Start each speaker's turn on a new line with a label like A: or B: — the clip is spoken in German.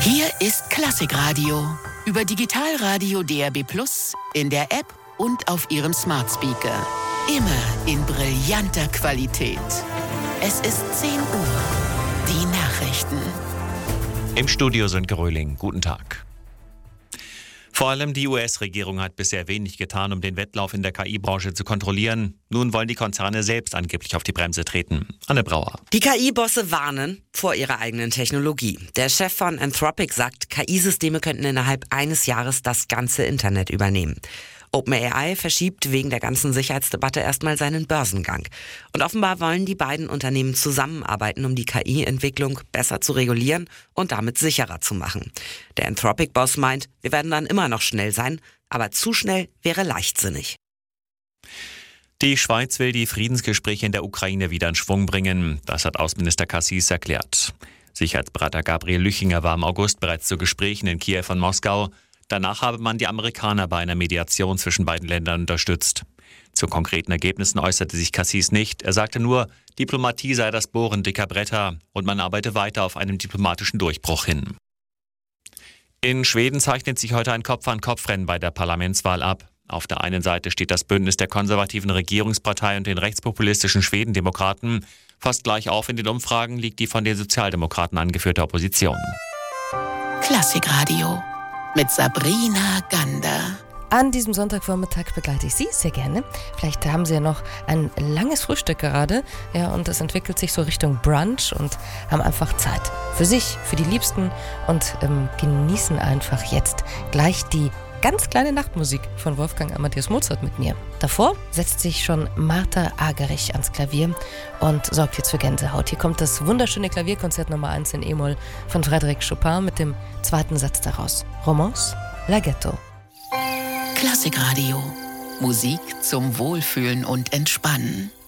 A: Hier ist Klassikradio. Über Digitalradio DAB+, in der App und auf Ihrem Smart Speaker. Immer in brillanter Qualität. Es ist 10 Uhr. Die Nachrichten.
B: Im Studio sind Gröling. Guten Tag. Vor allem die US-Regierung hat bisher wenig getan, um den Wettlauf in der KI-Branche zu kontrollieren. Nun wollen die Konzerne selbst angeblich auf die Bremse treten. Anne Brauer.
C: Die KI-Bosse warnen vor ihrer eigenen Technologie. Der Chef von Anthropic sagt, KI-Systeme könnten innerhalb eines Jahres das ganze Internet übernehmen. OpenAI verschiebt wegen der ganzen Sicherheitsdebatte erstmal seinen Börsengang. Und offenbar wollen die beiden Unternehmen zusammenarbeiten, um die KI-Entwicklung besser zu regulieren und damit sicherer zu machen. Der Anthropic-Boss meint, wir werden dann immer noch schnell sein, aber zu schnell wäre leichtsinnig.
B: Die Schweiz will die Friedensgespräche in der Ukraine wieder in Schwung bringen. Das hat Außenminister Cassis erklärt. Sicherheitsberater Gabriel Lüchinger war im August bereits zu Gesprächen in Kiew und Moskau. Danach habe man die Amerikaner bei einer Mediation zwischen beiden Ländern unterstützt. Zu konkreten Ergebnissen äußerte sich Cassis nicht. Er sagte nur, Diplomatie sei das Bohren dicker Bretter und man arbeite weiter auf einen diplomatischen Durchbruch hin. In Schweden zeichnet sich heute ein Kopf-an-Kopf-Rennen bei der Parlamentswahl ab. Auf der einen Seite steht das Bündnis der konservativen Regierungspartei und den rechtspopulistischen Schwedendemokraten. Fast gleich auf in den Umfragen liegt die von den Sozialdemokraten angeführte Opposition.
A: Klassikradio mit Sabrina Gander.
D: An diesem Sonntagvormittag begleite ich Sie sehr gerne. Vielleicht haben Sie ja noch ein langes Frühstück gerade, ja, und es entwickelt sich so Richtung Brunch und haben einfach Zeit für sich, für die Liebsten und genießen einfach jetzt gleich die ganz kleine Nachtmusik von Wolfgang Amadeus Mozart mit mir. Davor setzt sich schon Martha Agerich ans Klavier und sorgt jetzt für Gänsehaut. Hier kommt das wunderschöne Klavierkonzert Nummer 1 in E-Moll von Frédéric Chopin mit dem zweiten Satz daraus. Romance, Laghetto.
A: Klassikradio. Musik zum Wohlfühlen und Entspannen.